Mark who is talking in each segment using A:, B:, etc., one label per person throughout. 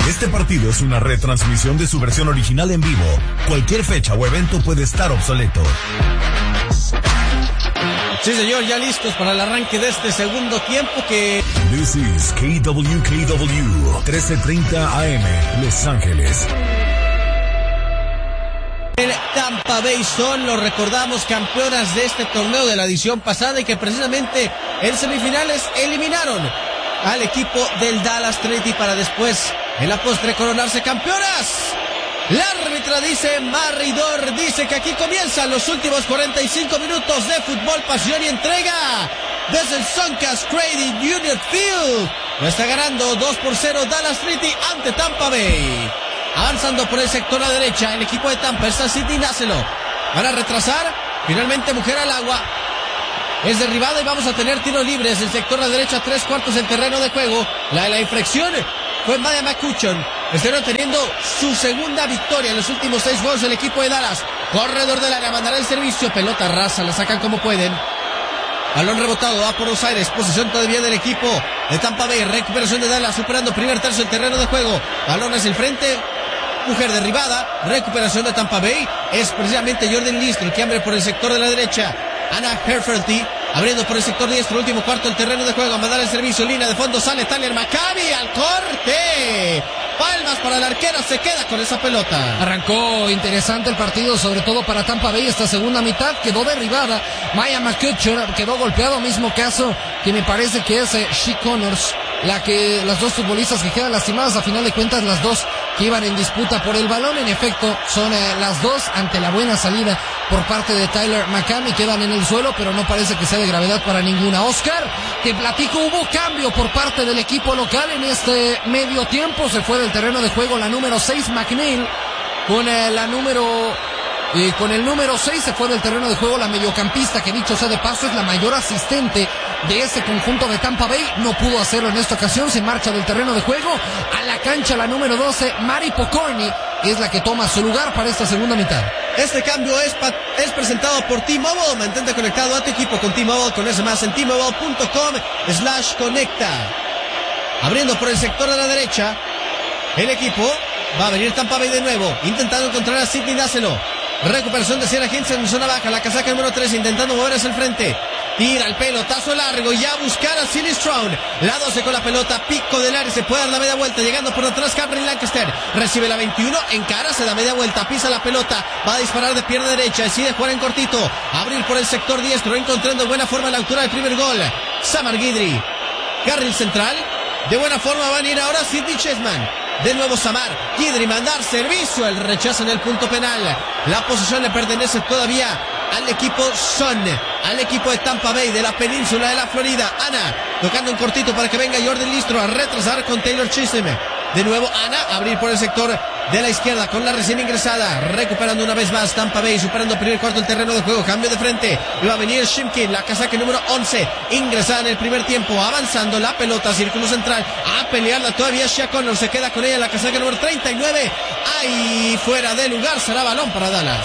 A: Este partido es una retransmisión de su versión original en vivo. Cualquier fecha o evento puede estar obsoleto.
B: Sí, señor, ya listos para el arranque de este segundo tiempo que...
A: This is KWKW 1330 AM, Los Ángeles.
B: El Tampa Bay son, lo recordamos, campeonas de este torneo de la edición pasada y que precisamente en semifinales eliminaron al equipo del Dallas Trinity para después, en la postre, coronarse campeonas. La árbitra dice, Marridor dice que aquí comienzan los últimos 45 minutos de fútbol, pasión y entrega desde el Suncast Credit Union Field. Lo está ganando 2-0 Dallas Trinity ante Tampa Bay. Avanzando por el sector a la derecha, el equipo de Tampa está Sidney Nácelo. Van a retrasar, finalmente mujer al agua. Es derribada y vamos a tener tiros libres. El sector a la derecha, 3/4 en terreno de juego. La infracción fue Maya McCutcheon. Están teniendo su segunda victoria en los últimos 6 juegos del equipo de Dallas. Corredor del área, mandará el servicio. Pelota rasa, la sacan como pueden. Balón rebotado, va por los aires. Posición todavía del equipo de Tampa Bay. Recuperación de Dallas, superando primer tercio en terreno de juego. Balón hacia el frente. Mujer derribada. Recuperación de Tampa Bay. Es precisamente Jordan Listro, que abre por el sector de la derecha. Anna Herferty abriendo por el sector diestro, último cuarto del terreno de juego, a mandar el servicio, línea de fondo, sale Tyler Maccabi al corte. Palmas para la arquera, se queda con esa pelota.
C: Arrancó interesante el partido, sobre todo para Tampa Bay. Esta segunda mitad quedó derribada. Maya McCutcheon quedó golpeado, mismo caso que me parece que es She Connors, las dos futbolistas que quedan lastimadas. A final de cuentas, las dos que iban en disputa por el balón, en efecto, son las dos ante la buena salida por parte de Tyler McCammey. Quedan en el suelo, pero no parece que sea de gravedad para ninguna. Oscar, te platico, hubo cambio por parte del equipo local en este medio tiempo. Se fue del terreno de juego la número 6, McNeil, con el número 6 se fue del terreno de juego la mediocampista, que dicho sea de paso es la mayor asistente de ese conjunto de Tampa Bay. No pudo hacerlo en esta ocasión, se marcha del terreno de juego a la cancha la número 12, Mari Pokorny, es la que toma su lugar para esta segunda mitad.
B: Este cambio es presentado por T-Mobile. Mantente conectado a tu equipo con T-Mobile. Conoce más en T-Mobile.com/conecta. Abriendo por el sector de la derecha, el equipo va a venir Tampa Bay de nuevo, intentando encontrar a Sidney Nácelo. Recuperación de Sierra Hinson en zona baja, la casaca número 3, intentando mover hacia el frente. Tira el pelotazo largo y a buscar a Silly Strong. La 12 con la pelota, pico del área, se puede dar la media vuelta, llegando por detrás Cameron Lancaster. Recibe la 21, encara, se da media vuelta, pisa la pelota, va a disparar de pierna derecha, decide jugar en cortito, abrir por el sector diestro, encontrando buena forma a la altura del primer gol. Samar Guidry, carril central, de buena forma van a ir ahora Sidney Chessman. De nuevo Samar, Guidry, mandar servicio, el rechazo en el punto penal. La posesión le pertenece todavía al equipo al equipo de Tampa Bay de la península de la Florida. Ana, tocando un cortito para que venga Jordan Listro a retrasar con Taylor Chisholm. De nuevo Ana, abrir por el sector de la izquierda con la recién ingresada, recuperando una vez más Tampa Bay, superando el primer cuarto del terreno de juego, cambio de frente, y va a venir Shimkin, la casaca número 11, ingresada en el primer tiempo, avanzando la pelota, círculo central, a pelearla todavía Shea Connor, se queda con ella la casaca número 39, ahí fuera de lugar, será balón para Dallas.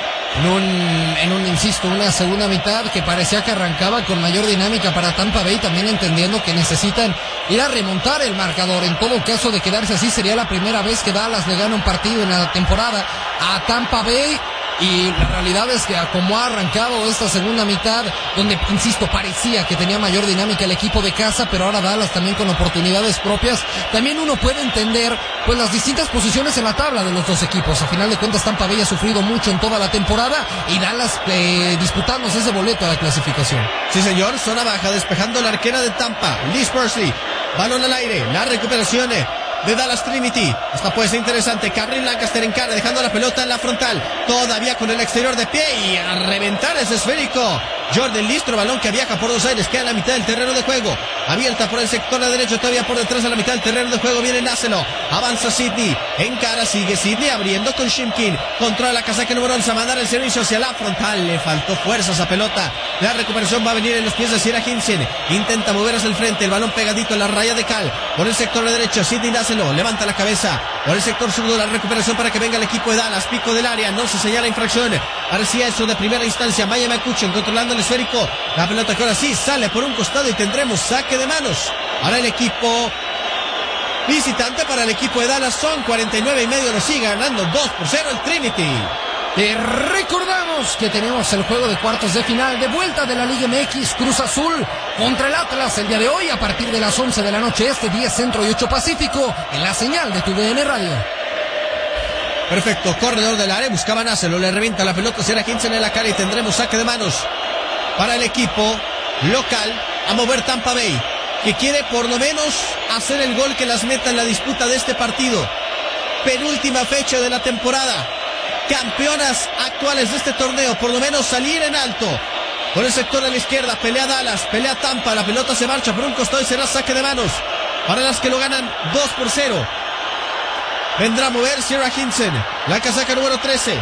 C: Insisto, una segunda mitad que parecía que arrancaba con mayor dinámica para Tampa Bay, también entendiendo que necesitan ir a remontar el marcador. En todo caso, de quedarse así, sería la primera vez que Dallas le gana un partido en la temporada a Tampa Bay. Y la realidad es que como ha arrancado esta segunda mitad, donde, insisto, parecía que tenía mayor dinámica el equipo de casa, pero ahora Dallas también con oportunidades propias, también uno puede entender pues las distintas posiciones en la tabla de los dos equipos. A final de cuentas, Tampa Bay ha sufrido mucho en toda la temporada y Dallas disputándose ese boleto a la clasificación.
B: Sí, señor, zona baja, despejando la arquera de Tampa, Liz Persley, balón al aire, la recuperación de Dallas Trinity. Esta puede ser interesante. Cameron Lancaster encara, dejando la pelota en la frontal, todavía con el exterior de pie, y a reventar ese esférico Jordan Listro, balón que viaja por dos aires, queda en la mitad del terreno de juego, abierta por el sector a la derecha, todavía por detrás de la mitad del terreno de juego, viene Nácelo, avanza Sidney, encara, sigue Sidney, abriendo con Shimkin, controla la casaca número 11, a mandar el servicio hacia la frontal, le faltó fuerza a esa pelota, la recuperación va a venir en los pies de Sierra Hinson, intenta mover hacia el frente, el balón pegadito en la raya de cal, por el sector a la derecha, Sidney Nácelo, levanta la cabeza, por el sector zurdo, la recuperación para que venga el equipo de Dallas, pico del área, no se señala infracción, parecía eso de primera instancia, Maya McCutcheon controlando el esférico, la pelota que ahora sí sale por un costado y tendremos saque de manos. Ahora el equipo visitante para el equipo de Dallas. Son 49.5, lo sigue ganando 2-0 el Trinity.
C: Te recordamos que tenemos el juego de cuartos de final de vuelta de la Liga MX, Cruz Azul contra el Atlas el día de hoy a partir de las 11 de la noche 10 Centro y 8 Pacífico en la señal de tu DN Radio.
B: Perfecto, corredor del área, buscaba Nácelo, le revienta la pelota, será Hinsen en la cara y tendremos saque de manos para el equipo local a mover Tampa Bay, que quiere por lo menos hacer el gol que las meta en la disputa de este partido. Penúltima fecha de la temporada. Campeonas actuales de este torneo, por lo menos salir en alto. Por el sector de la izquierda, pelea Dallas, pelea Tampa, la pelota se marcha por un costado y será saque de manos para las que lo ganan 2-0. Vendrá a mover Sierra Hinsen, la casaca número 13.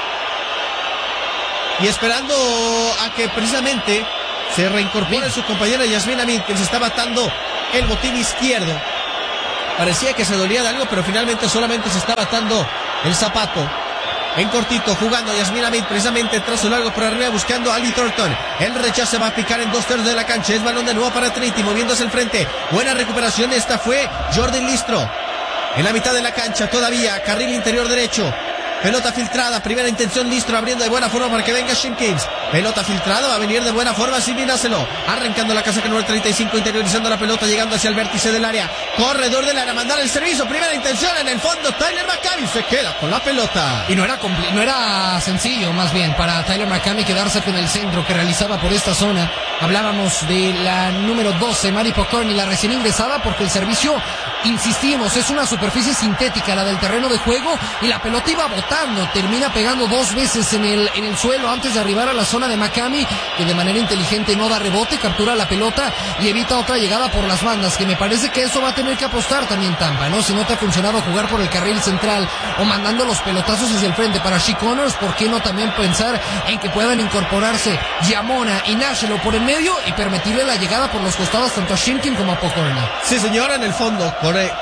B: Y esperando a que precisamente se reincorpore su compañera Yasmín Amit, que se está batando el botín izquierdo. Parecía que se dolía de algo, pero finalmente solamente se está batando el zapato. En cortito, jugando Yasmín Amit, precisamente trazo largo por arriba, buscando a Ali Thornton. El rechazo va a picar en 2/3 de la cancha. Es balón de nuevo para Trinity, moviéndose al frente. Buena recuperación, esta fue Jordan Listro. En la mitad de la cancha todavía, carril interior derecho. Pelota filtrada, primera intención, Listro abriendo de buena forma para que venga Shimkins. Pelota filtrada, va a venir de buena forma Sidney Nácelo. Arrancando la casaca número 35, interiorizando la pelota, llegando hacia el vértice del área. Corredor del área, mandar el servicio, primera intención en el fondo. Tyler McCammey se queda con la pelota.
C: Y no era sencillo, más bien, para Tyler McCammey quedarse con el centro que realizaba por esta zona. Hablábamos de la número 12, Mari Pokorny, la recién ingresada, porque el servicio, insistimos, es una superficie sintética, la del terreno de juego, y la pelota iba botando, termina pegando 2 veces en el suelo antes de arribar a la zona de McCammey, que de manera inteligente no da rebote, captura la pelota y evita otra llegada por las bandas, que me parece que eso va a tener que apostar también Tampa, ¿no? Si no te ha funcionado jugar por el carril central o mandando los pelotazos hacia el frente para She Connors, ¿por qué no también pensar en que puedan incorporarse Yamona y Nájelo por el medio y permitirle la llegada por los costados tanto a Shimkin como a Pokorny?
B: Sí, señora, en el fondo,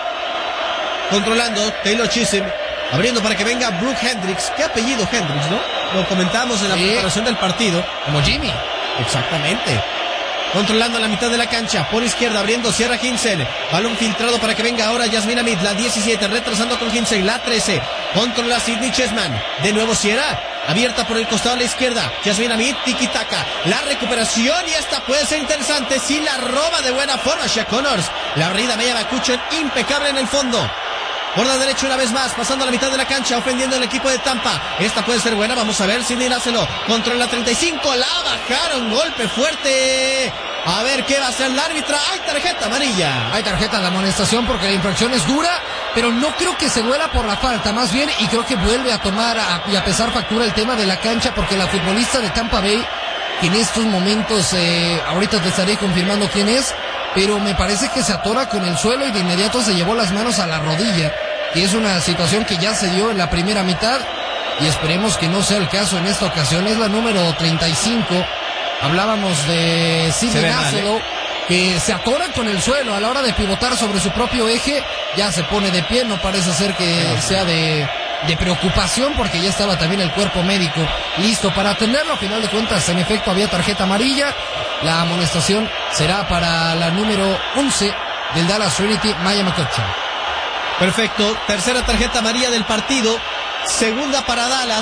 B: controlando Taylor Chisholm, abriendo para que venga Brooke Hendricks. ¿Qué apellido Hendricks, no? Lo comentábamos en la preparación del partido.
C: Como Jimmy.
B: Exactamente. Controlando la mitad de la cancha, por izquierda, abriendo Sierra Hinsen. Balón filtrado para que venga ahora Yasmín Amit, la 17, retrasando con Hinsen, la 13. Controla Sidney Chessman. De nuevo Sierra, abierta por el costado a la izquierda. Yasmín Amit, tiki-taka. La recuperación y esta puede ser interesante si la roba de buena forma Shea Connors. La abrida Maya Bakuchen, impecable en el fondo. Por la derecha una vez más, pasando a la mitad de la cancha, ofendiendo al equipo de Tampa. Esta puede ser buena, vamos a ver, Sidney Nácelo. Controla 35, la bajaron, golpe fuerte. A ver qué va a hacer la árbitra. Hay tarjeta amarilla.
C: Hay tarjeta de amonestación porque la infracción es dura, pero no creo que se duela por la falta, más bien, y creo que vuelve a tomar y a pesar factura el tema de la cancha, porque la futbolista de Tampa Bay, que en estos momentos, ahorita te estaré confirmando quién es, pero me parece que se atora con el suelo y de inmediato se llevó las manos a la rodilla, y es una situación que ya se dio en la primera mitad, y esperemos que no sea el caso en esta ocasión. Es la número 35, hablábamos de Sidney Nácelo, que se atora con el suelo a la hora de pivotar sobre su propio eje, ya se pone de pie, no parece ser que sea de preocupación, porque ya estaba también el cuerpo médico listo para atenderlo. A final de cuentas, en efecto, había tarjeta amarilla. La amonestación será para la número 11 del Dallas Trinity, Maya McCutcheon.
B: Perfecto, tercera tarjeta amarilla del partido, segunda para Dallas,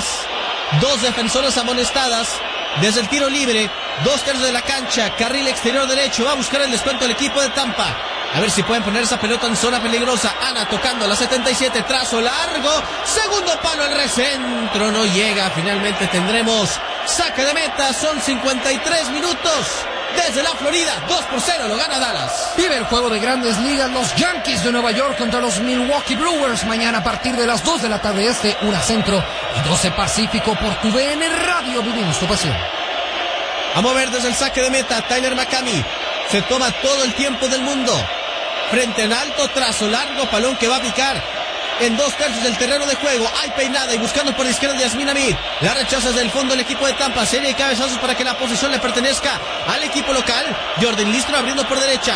B: 2 defensoras amonestadas. Desde el tiro libre, 2/3 de la cancha, carril exterior derecho, va a buscar el descuento el equipo de Tampa. A ver si pueden poner esa pelota en zona peligrosa. Ana tocando la 77, trazo largo, segundo palo, el recentro no llega. Finalmente tendremos saque de meta, son 53 minutos. Desde la Florida, 2-0, lo gana Dallas.
C: Vive el juego de Grandes Ligas, los Yankees de Nueva York contra los Milwaukee Brewers. Mañana a partir de las 2 de la tarde 1 Centro y 12 Pacífico por tu DN Radio. Vivimos tu pasión.
B: A mover desde el saque de meta, Tyler McCammey. Se toma todo el tiempo del mundo. Frente en alto, trazo largo, balón que va a picar en 2/3 del terreno de juego. Hay peinada y buscando por la izquierda de Yasmín Amit. La rechaza desde el fondo el equipo de Tampa. Serie de cabezazos para que la posesión le pertenezca al equipo local. Jordan Listro abriendo por derecha.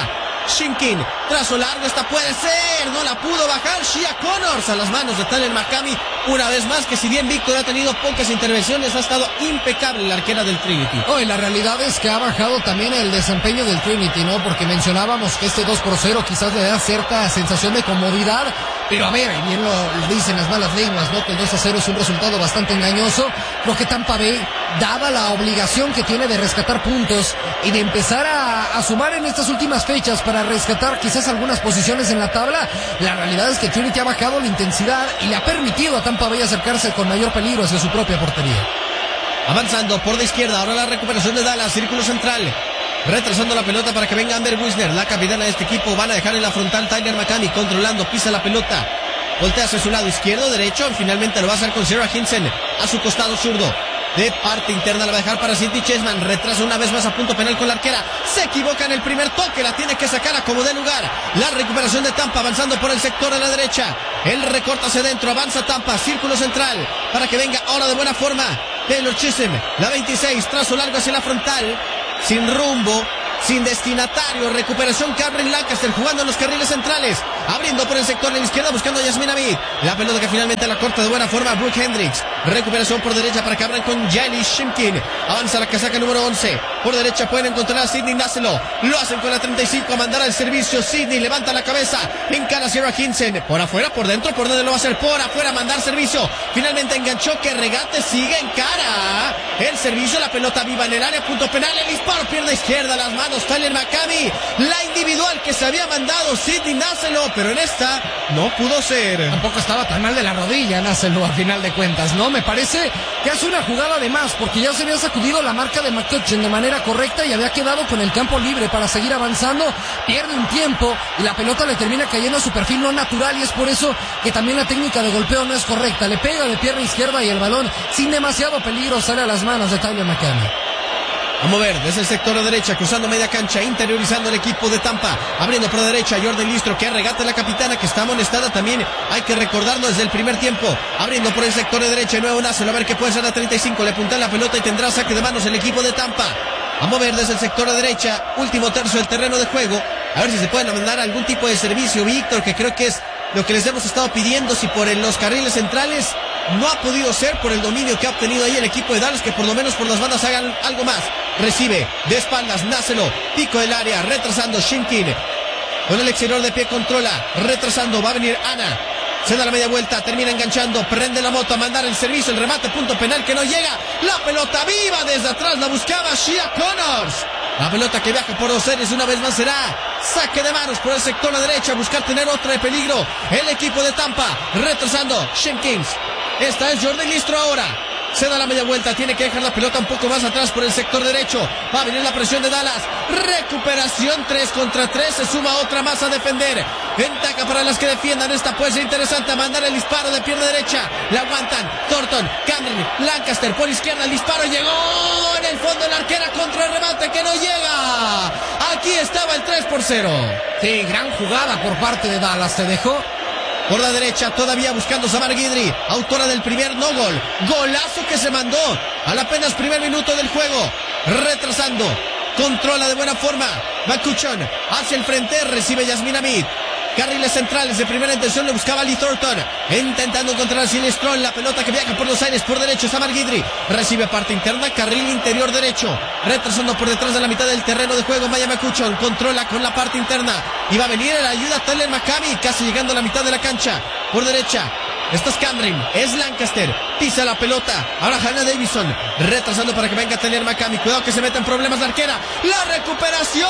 B: Shimkin, trazo largo, esta puede ser, no la pudo bajar. Shia Connors a las manos de Tyler McCamey. Una vez más, que si bien Víctor ha tenido pocas intervenciones, ha estado impecable la arquera del Trinity.
C: Y la realidad es que ha bajado también el desempeño del Trinity, ¿no? Porque mencionábamos que este 2-0 quizás le da cierta sensación de comodidad, pero a ver, bien lo dicen las malas lenguas, ¿no? Que el 2-0 es un resultado bastante engañoso. Creo que Tampa Bay, dada la obligación que tiene de rescatar puntos y de empezar a sumar en estas últimas fechas para rescatar quizás algunas posiciones en la tabla, la realidad es que Trinity ha bajado la intensidad y le ha permitido a Tampa Bay acercarse con mayor peligro hacia su propia portería.
B: Avanzando por la izquierda, ahora la recuperación de Dallas, círculo central. Retrasando la pelota para que venga Amber Wisner, la capitana de este equipo. Van a dejar en la frontal Tyler McCamey, controlando, pisa la pelota. Voltea hacia su lado izquierdo, derecho. Finalmente lo va a hacer con Sarah Hinson a su costado zurdo. De parte interna la va a dejar para Cindy Chessman. Retrasa una vez más a punto penal con la arquera. Se equivoca en el primer toque. La tiene que sacar a como de lugar. La recuperación de Tampa avanzando por el sector a la derecha. El recorta hacia adentro. Avanza Tampa. Círculo central. Para que venga ahora de buena forma Taylor Chisholm. La 26. Trazo largo hacia la frontal. Sin rumbo. Sin destinatario, recuperación Cameron Lancaster jugando en los carriles centrales, abriendo por el sector de la izquierda buscando a Yasmin Amid, la pelota que finalmente la corta de buena forma Brooke Hendricks, recuperación por derecha para que abran con Jaili Shimkin, avanza la casaca número 11, por derecha pueden encontrar a Sidney Naselo, lo hacen con la 35 a mandar al servicio. Sidney levanta la cabeza, encara a Sarah Hinson, por afuera, por dentro, por donde lo va a hacer, por afuera, mandar servicio, finalmente enganchó, que regate, sigue en cara, el servicio, la pelota viva en el área, punto penal, el disparo, pierna izquierda, las manos Tyler McCamey, la individual que se había mandado Sidney Naselo, pero en esta no pudo ser.
C: Tampoco estaba tan mal de la rodilla Naselo a final de cuentas, ¿no? Me parece que hace una jugada de más, porque ya se había sacudido la marca de McCutcheon de manera correcta y había quedado con el campo libre para seguir avanzando, pierde un tiempo y la pelota le termina cayendo a su perfil no natural, y es por eso que también la técnica de golpeo no es correcta, le pega de pierna izquierda y el balón sin demasiado peligro sale a las manos de Tyler McCamey.
B: A mover desde el sector de derecha, cruzando media cancha, interiorizando el equipo de Tampa, abriendo por la derecha Jordan Listro, que regate la capitana, que está amonestada también, hay que recordarlo desde el primer tiempo, abriendo por el sector de derecha, nuevo Naselo, a ver qué puede ser la 35, le puntan la pelota y tendrá saque de manos el equipo de Tampa. A mover desde el sector de derecha, último tercio del terreno de juego, a ver si se pueden mandar algún tipo de servicio, Víctor, que creo que es lo que les hemos estado pidiendo, si por los carriles centrales no ha podido ser, por el dominio que ha obtenido ahí el equipo de Dallas, que por lo menos por las bandas hagan algo más. Recibe de espaldas Naselo, pico del área, retrasando Shimkin, con el exterior de pie controla, retrasando, va a venir Ana, se da la media vuelta, termina enganchando, prende la moto a mandar el servicio, el remate, punto penal que no llega, la pelota viva desde atrás, la buscaba Shia Connors, la pelota que viaja por dos series, una vez más será saque de manos por el sector a la derecha, buscar tener otra de peligro, el equipo de Tampa, retrasando Shimkin, esta es Jordan Listro ahora, se da la media vuelta, tiene que dejar la pelota un poco más atrás por el sector derecho, va a venir la presión de Dallas, recuperación 3 contra 3, se suma otra más a defender, ventaja para las que defiendan, esta puede ser interesante, a mandar el disparo de pierna derecha, la aguantan, Thornton, Cameron, Lancaster, por izquierda, el disparo llegó en el fondo, la arquera contra el remate que no llega, aquí estaba el 3-0.
C: Sí, gran jugada por parte de Dallas, se dejó
B: por la derecha, todavía buscando Samar Guidry, autora del primer no gol, golazo que se mandó al apenas primer minuto del juego, retrasando, controla de buena forma, McCutcheon hacia el frente, recibe Yasmin Amid, carriles centrales de primera intención, le buscaba Lee Thornton, intentando encontrar a Sinestron, la pelota que viaja por los aires, por derecho, Samar Guidry, recibe parte interna, carril interior derecho, retrasando por detrás de la mitad del terreno de juego, Maya McCutcheon, controla con la parte interna, y va a venir a la ayuda Tyler McCamey, casi llegando a la mitad de la cancha, por derecha, esto es Cameron, es Lancaster, pisa la pelota, ahora Hannah Davison, retrasando para que venga Tyler McCamey, cuidado que se meta en problemas la arquera, la recuperación,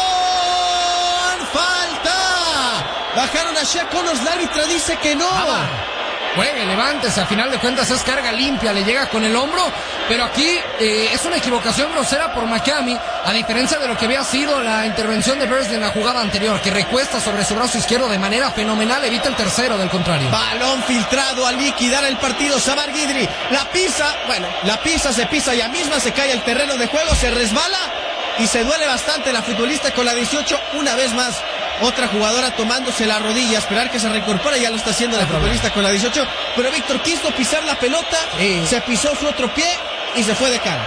B: falta, bajaron a Shia Connors, la árbitra dice que no.
C: Juegue, levántese, a final de cuentas es carga limpia, le llega con el hombro, pero aquí es una equivocación grosera por McCamey, a diferencia de lo que había sido la intervención de Beasley en la jugada anterior, que recuesta sobre su brazo izquierdo de manera fenomenal, evita el tercero del contrario.
B: Balón filtrado a liquidar el partido, Samar Guidry, la pisa, se pisa, ya misma se cae al terreno de juego, se resbala y se duele bastante la futbolista con la 18, una vez más. Otra jugadora tomándose la rodilla, esperar que se reincorpore, ya lo está haciendo la futbolista con la 18, pero Víctor quiso pisar la pelota, se pisó su otro pie, y se fue de cara.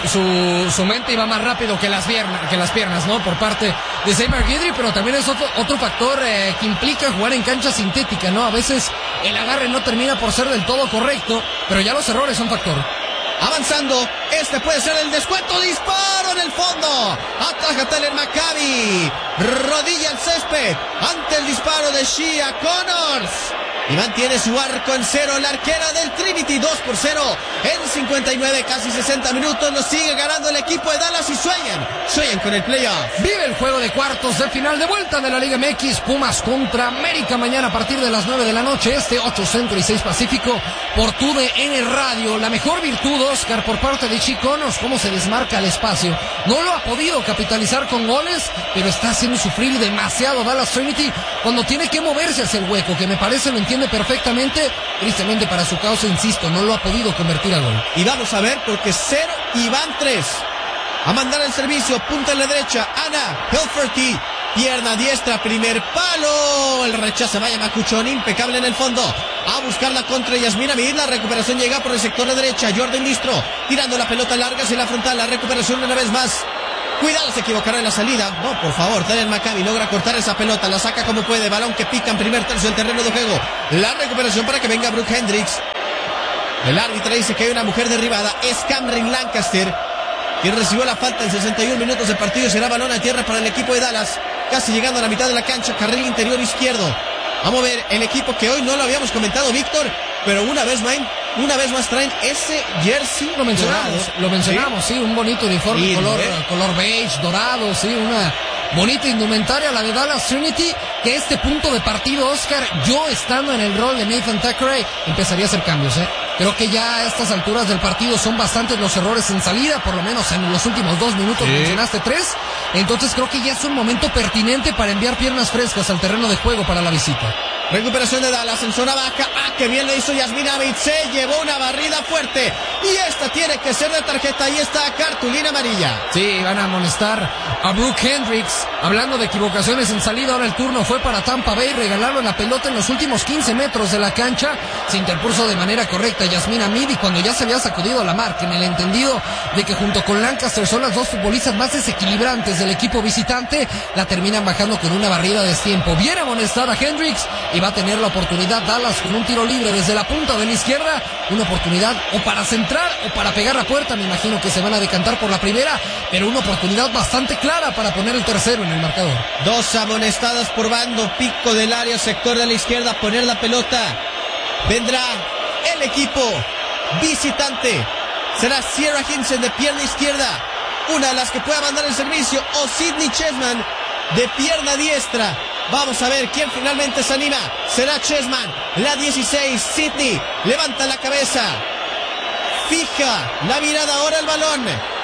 C: Su mente iba más rápido que las piernas, ¿no? Por parte de Seymour Guidry, pero también es otro factor que implica jugar en cancha sintética, ¿no? A veces el agarre no termina por ser del todo correcto, pero ya los errores son factor.
B: Avanzando, este puede ser el descuento, disparo en el fondo, ataja Tyler Maccabi, rodilla al césped, ante el disparo de Shea Connors, y mantiene su arco en cero, la arquera del Trinity, 2-0, en 59, casi 60 minutos, lo sigue ganando el equipo de Dallas y sueñan con el playoff.
C: Vive el juego de cuartos de final de vuelta de la Liga MX, Pumas contra América, mañana a partir de las 9 de la noche, 8 Centro y 6 Pacífico, por TUDN Radio. La mejor virtud, Oscar, por parte de Shea Connors, cómo se desmarca el espacio. No lo ha podido capitalizar con goles, pero está haciendo sufrir demasiado Dallas Trinity cuando tiene que moverse hacia el hueco, que me parece lo entiende perfectamente. Tristemente para su causa, insisto, no lo ha podido convertir a gol.
B: Y vamos a ver, porque 0 y van 3. A mandar el servicio, punta en la derecha, Ana Hilferty, pierna diestra, primer palo, el rechazo, vaya Macuchón, impecable en el fondo, a buscar la contra Yasmín Amid, la recuperación llega por el sector de derecha, Jordan Listro, tirando la pelota larga hacia la frontal, la recuperación una vez más. Cuidado, se equivocará en la salida. No, por favor, Tyler Maccabi logra cortar esa pelota, la saca como puede, balón que pica en primer tercio del terreno de juego. La recuperación para que venga Brooke Hendricks. El árbitro dice que hay una mujer derribada, es Cameron Lancaster, quien recibió la falta en 61 minutos de partido. Será balón a tierra para el equipo de Dallas, casi llegando a la mitad de la cancha, carril interior izquierdo. Vamos a ver el equipo que hoy no lo habíamos comentado, Víctor, pero una vez más traen ese jersey.
C: Lo mencionamos, ¿sí? Un bonito uniforme color beige, dorado, sí, una bonita indumentaria, la de Dallas Trinity, que este punto de partido, Oscar, yo estando en el rol de Nathan Thackeray, empezaría a hacer cambios, Creo que ya a estas alturas del partido son bastantes los errores en salida, por lo menos en los últimos 2 minutos mencionaste 3. Entonces creo que ya es un momento pertinente para enviar piernas frescas al terreno de juego para la visita.
B: Recuperación de Dallas en zona baja. ¡Qué bien lo hizo Yasmín Amid! Se llevó una barrida fuerte. Y esta tiene que ser de tarjeta. Ahí está, cartulina amarilla.
C: Sí, van a amonestar a Brooke Hendricks. Hablando de equivocaciones en salida, ahora el turno fue para Tampa Bay. Regalaron la pelota en los últimos 15 metros de la cancha. Se interpuso de manera correcta Yasmín Amid, y cuando ya se había sacudido la marca, en el entendido de que junto con Lancaster son las dos futbolistas más desequilibrantes del equipo visitante, la terminan bajando con una barrida de destiempo. Bien amonestada Hendricks, y va a tener la oportunidad Dallas con un tiro libre desde la punta de la izquierda, una oportunidad o para centrar o para pegar la puerta. Me imagino que se van a decantar por la primera, pero una oportunidad bastante clara para poner el tercero en el marcador.
B: 2 amonestadas por bando, pico del área, sector de la izquierda, poner la pelota. Vendrá el equipo visitante, será Sierra Hinson de pierna izquierda, una de las que pueda mandar el servicio, o Sidney Chessman de pierna diestra. Vamos a ver quién finalmente se anima. Será Chessman, la 16, Sidney, levanta la cabeza, fija la mirada ahora el balón.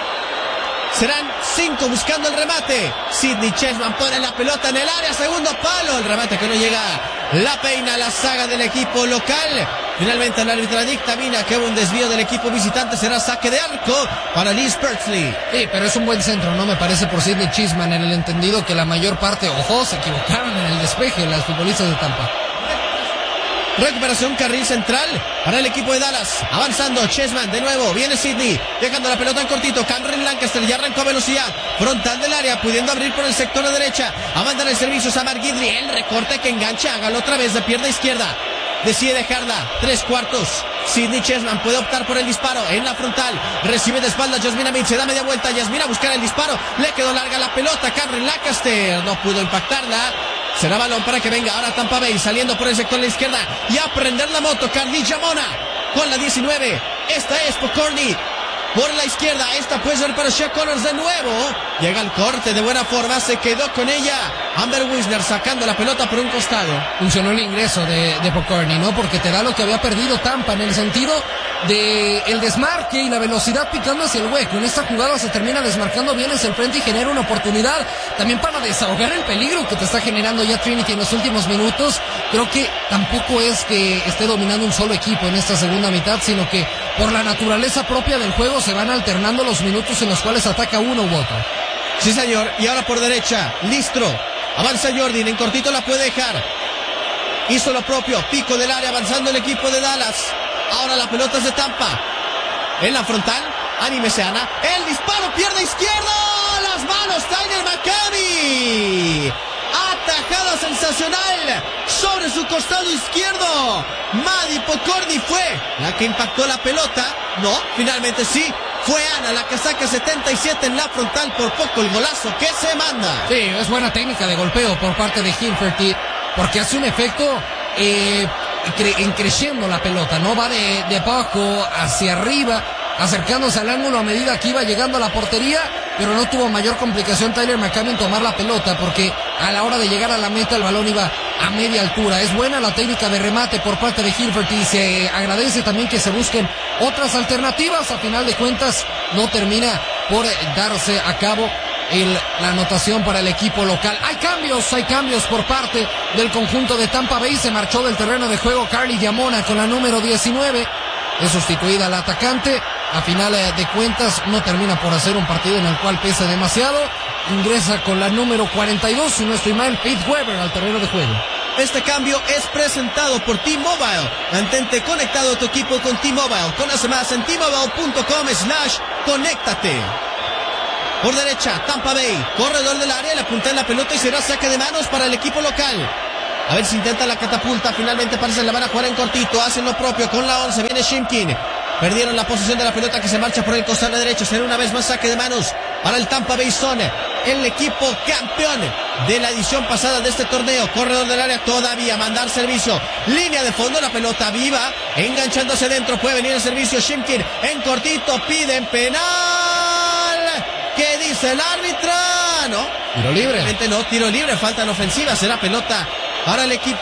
B: Serán 5 buscando el remate. Sidney Chessman pone la pelota en el área, segundo palo, el remate que no llega. La peina la saga del equipo local. Finalmente el árbitro dictamina que hubo un desvío del equipo visitante. Será saque de arco para Liz Pertley.
C: Sí, pero es un buen centro, ¿no? Me parece por Sidney Chessman, en el entendido que la mayor parte, se equivocaron en el despeje las futbolistas de Tampa.
B: Recuperación carril central para el equipo de Dallas. Avanzando Chessman de nuevo. Viene Sidney dejando la pelota en cortito. Cameron Lancaster ya arrancó a velocidad. Frontal del área, pudiendo abrir por el sector de derecha. A mandar el servicio Samar Guidry. El recorte que engancha. Hágalo otra vez de pierna izquierda. Decide dejarla. 3/4. Sidney Chessman puede optar por el disparo en la frontal. Recibe de espalda Yasmín Amid. Se da media vuelta. Yasmín a buscar el disparo. Le quedó larga la pelota. Cameron Lancaster no pudo impactarla. Será balón para que venga ahora Tampa Bay, saliendo por el sector de la izquierda y a prender la moto. Carly Jamona con la 19. Esta es Pokorny por la izquierda. Esta puede ser para Shea Connors de nuevo. Llega el corte de buena forma, se quedó con ella Amber Wisner sacando la pelota por un costado.
C: Funcionó el ingreso de Pokorny, ¿no? Porque te da lo que había perdido Tampa, en el sentido de el desmarque y la velocidad picando hacia el hueco. En esta jugada se termina desmarcando bien hacia el frente y genera una oportunidad también para desahogar el peligro que te está generando ya Trinity en los últimos minutos. Creo que tampoco es que esté dominando un solo equipo en esta segunda mitad, sino que por la naturaleza propia del juego se van alternando los minutos en los cuales ataca uno u otro.
B: Sí, señor. Y ahora por derecha, Listro. Avanza Jordan, en cortito la puede dejar. Hizo lo propio, pico del área, avanzando el equipo de Dallas. Ahora la pelota es de Tampa. En la frontal, Anímese, Ana. El disparo, pierna izquierda. Las manos, Tyler McCamey. Atajada sensacional sobre su costado izquierdo. Maddie Pokorny fue la que impactó la pelota. No, finalmente sí. Fue Ana la que saca 77 en la frontal. Por poco el golazo que se manda.
C: Sí, es buena técnica de golpeo por parte de Hilferty, porque hace un efecto creciendo la pelota, ¿no? Va de abajo hacia arriba, acercándose al ángulo a medida que iba llegando a la portería, pero no tuvo mayor complicación Tyler McCamey en tomar la pelota, porque a la hora de llegar a la meta el balón iba a media altura. Es buena la técnica de remate por parte de Hilferty y se agradece también que se busquen otras alternativas. A final de cuentas no termina por darse a cabo la anotación para el equipo local. Hay cambios por parte del conjunto de Tampa Bay. Se marchó del terreno de juego Carly Yamona con la número 19. Es sustituida la atacante. A final de cuentas no termina por hacer un partido en el cual pesa demasiado. Ingresa con la número 42, si no estoy mal, Faith Weber al terreno de juego.
B: Este cambio es presentado por T-Mobile. Mantente conectado a tu equipo con T-Mobile. Conoce más en T-Mobile.com/conéctate. Por derecha, Tampa Bay, corredor del área, le apunta en la pelota y será saque de manos para el equipo local. A ver si intenta la catapulta, finalmente parece que la van a jugar en cortito, hacen lo propio con la 11, viene Shimkin. Perdieron la posición de la pelota que se marcha por el costado derecho, será una vez más saque de manos para el Tampa Bay Zone, el equipo campeón de la edición pasada de este torneo. Corredor del área todavía, mandar servicio, línea de fondo, la pelota viva, enganchándose dentro, puede venir el servicio, Shimkin en cortito, piden penal. ¿Qué dice el árbitro? No.
C: Tiro libre.
B: No, tiro libre, falta en ofensiva. Será pelota para el equipo